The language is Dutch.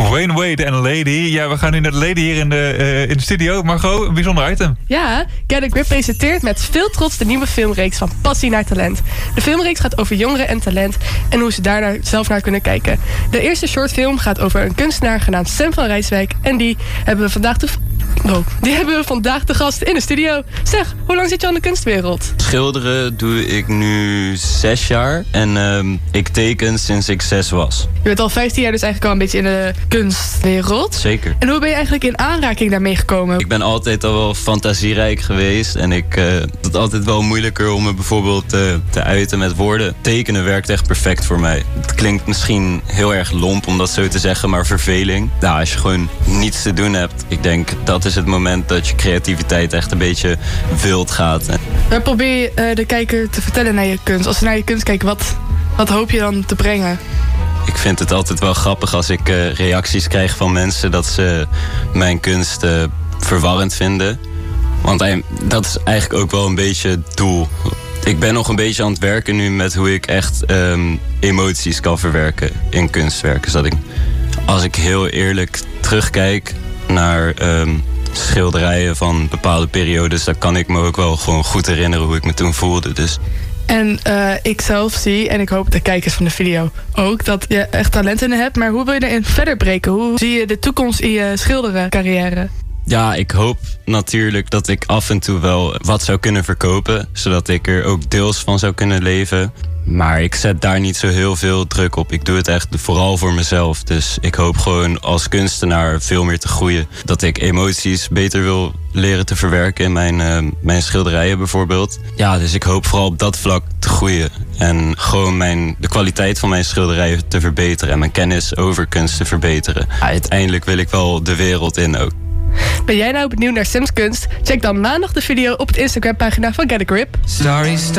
Wayne Wade en Lady. Ja, we gaan nu naar de Lady hier in de studio. Margot, een bijzonder item. Ja, Get a Grip presenteert met veel trots de nieuwe filmreeks van Passie naar Talent. De filmreeks gaat over jongeren en talent en hoe ze daar zelf naar kunnen kijken. De eerste shortfilm gaat over een kunstenaar genaamd Sam van Rijswijk. En die hebben we vandaag te gast in de studio. Zeg, hoe lang zit je aan de kunstwereld? Schilderen doe ik nu 6 jaar. En ik teken sinds ik 6 was. Je bent al 15 jaar dus eigenlijk al een beetje in de kunstwereld. Zeker. En hoe ben je eigenlijk in aanraking daarmee gekomen? Ik ben altijd al wel fantasierijk geweest. En ik vind het altijd wel moeilijker om me bijvoorbeeld te uiten met woorden. Tekenen werkt echt perfect voor mij. Het klinkt misschien heel erg lomp om dat zo te zeggen, maar verveling. Nou, als je gewoon niets te doen hebt. Ik denk, dat is het moment dat je creativiteit echt een beetje wild gaat. Waar probeer je de kijker te vertellen naar je kunst? Als ze naar je kunst kijken, wat hoop je dan te brengen? Ik vind het altijd wel grappig als ik reacties krijg van mensen dat ze mijn kunst verwarrend vinden. Want dat is eigenlijk ook wel een beetje het doel. Ik ben nog een beetje aan het werken nu met hoe ik echt emoties kan verwerken in kunstwerken. Zodat als ik heel eerlijk terugkijk naar schilderijen van bepaalde periodes, dan kan ik me ook wel gewoon goed herinneren hoe ik me toen voelde. Dus. En ik zelf zie, en ik hoop de kijkers van de video ook, dat je echt talent in hebt. Maar hoe wil je erin verder breken? Hoe zie je de toekomst in je schilderencarrière? Ja, ik hoop natuurlijk dat ik af en toe wel wat zou kunnen verkopen, zodat ik er ook deels van zou kunnen leven. Maar ik zet daar niet zo heel veel druk op. Ik doe het echt vooral voor mezelf. Dus ik hoop gewoon als kunstenaar veel meer te groeien. Dat ik emoties beter wil leren te verwerken in mijn schilderijen bijvoorbeeld. Ja, dus ik hoop vooral op dat vlak te groeien. En gewoon de kwaliteit van mijn schilderijen te verbeteren. En mijn kennis over kunst te verbeteren. Ja, uiteindelijk wil ik wel de wereld in ook. Ben jij nou benieuwd naar Sam's kunst? Check dan maandag de video op het Instagram-pagina van Get a Grip.